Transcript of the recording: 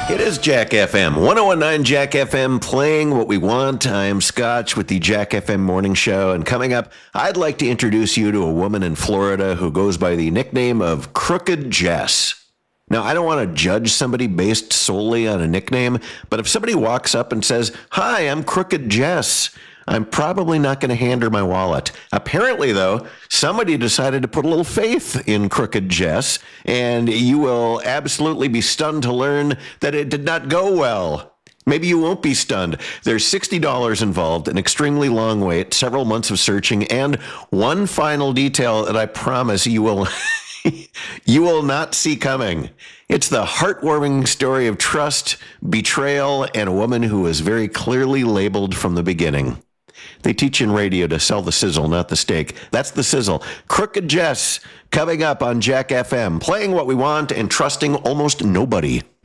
It is Jack FM, 1019 Jack FM, playing what we want. I am Scotch with the Jack FM Morning Show. And coming up, I'd like to introduce you to a woman in Florida who goes by the nickname of Crooked Jess. Now, I don't want to judge somebody based solely on a nickname, but if somebody walks up and says, "Hi, I'm Crooked Jess," I'm probably not going to hand her my wallet. Apparently, though, somebody decided to put a little faith in Crooked Jess, and you will absolutely be stunned to learn that it did not go well. Maybe you won't be stunned. There's $60 involved, an extremely long wait, several months of searching, and one final detail that I promise you will you will not see coming. It's the heartwarming story of trust, betrayal, and a woman who was very clearly labeled from the beginning. They teach in radio to sell the sizzle, not the steak. That's the sizzle. Crooked Jess coming up on Jack FM, playing what we want and trusting almost nobody.